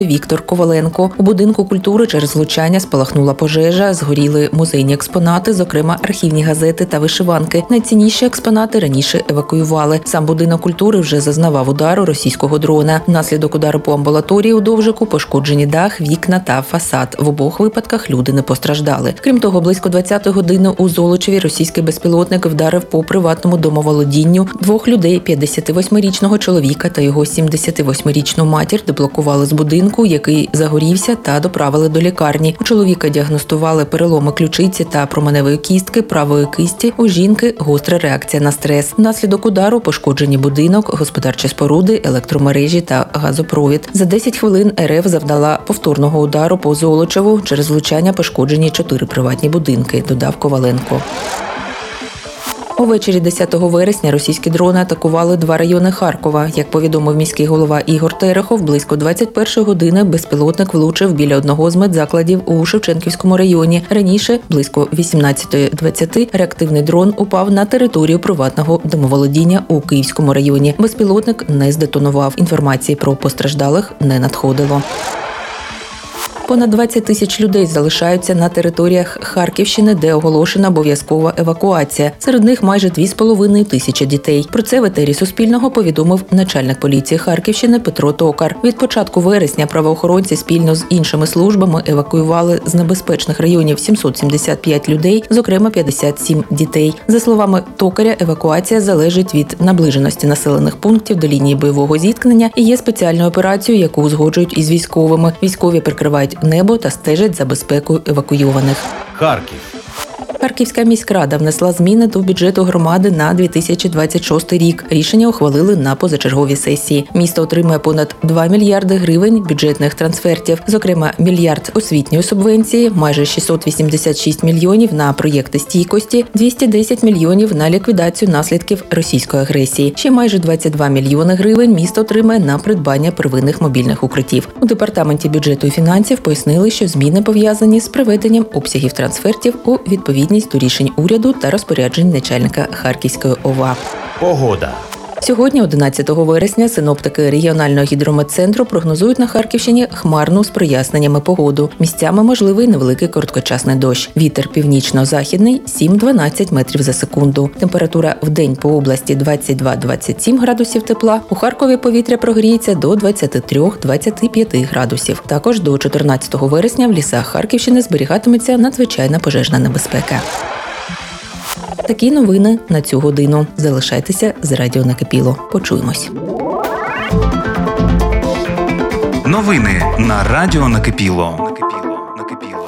Віктор Коваленко. У будинку культури через влучання спалахнула пожежа, згоріли музейні експонати, зокрема архівні газети та вишиванки. Найцінніші експонати раніше евакуювали. Сам будинок культури вже зазнавав удару російського дрона. Внаслідок удару по амбулаторії у Довжику пошкоджені дах, вікна та фасад. В обох випадках люди не постраждали. Крім того, близько 20-ї години у Золочеві російський безпілотник вдарив по приватному домоволодінню. Двох людей, 58-річного чоловіка та його 78-річну матір, деблокували з будинку, який загорівся, та доправили до лікарні. У чоловіка діагностували переломи ключиці та променевої кістки правої кисті. У жінки гостра реакція на стрес. Внаслідок удару пошкоджені будинок, господарчі споруди, електромережі та газопровід. За 10 хвилин РФ завдала повторного удару по Золочеву. Через влучання пошкоджені 4 приватні будинки, додав Коваленко. Увечері 10 вересня російські дрони атакували 2 райони Харкова. Як повідомив міський голова Ігор Терехов, близько 21-ї години безпілотник влучив біля одного з медзакладів у Шевченківському районі. Раніше, близько 18:20, реактивний дрон упав на територію приватного домоволодіння у Київському районі. Безпілотник не здетонував. Інформації про постраждалих не надходило. Понад 20 тисяч людей залишаються на територіях Харківщини, де оголошена обов'язкова евакуація. Серед них майже 2,5 тисячі дітей. Про це в етері Суспільного повідомив начальник поліції Харківщини Петро Токар. Від початку вересня правоохоронці спільно з іншими службами евакуювали з небезпечних районів 775 людей, зокрема 57 дітей. За словами Токаря, евакуація залежить від наближеності населених пунктів до лінії бойового зіткнення і є спеціальною операцією, яку узгоджують із військовими. Військові прикривають небо та стежать за безпекою евакуйованих. Харків. Харківська міськрада внесла зміни до бюджету громади на 2026 рік. Рішення ухвалили на позачерговій сесії. Місто отримує понад 2 мільярди гривень бюджетних трансфертів. Зокрема, мільярд освітньої субвенції, майже 686 мільйонів на проєкти стійкості, 210 мільйонів на ліквідацію наслідків російської агресії. Ще майже 22 мільйони гривень місто отримає на придбання первинних мобільних укриттів. У департаменті бюджету і фінансів пояснили, що зміни пов'язані з приведенням обсягів трансфертів у відповідність до рішень уряду та розпоряджень начальника Харківської ОВА. Погода. Сьогодні, 11 вересня, синоптики регіонального гідрометцентру прогнозують на Харківщині хмарну з проясненнями погоду. Місцями можливий невеликий короткочасний дощ. Вітер північно-західний 7-12 метрів за секунду. Температура в день по області 22-27 градусів тепла. У Харкові повітря прогріється до 23-25 градусів. Також до 14 вересня в лісах Харківщини зберігатиметься надзвичайна пожежна небезпека. Такі новини на цю годину. Залишайтеся з радіо Накипіло. Почуємось. Новини на радіо Накипіло.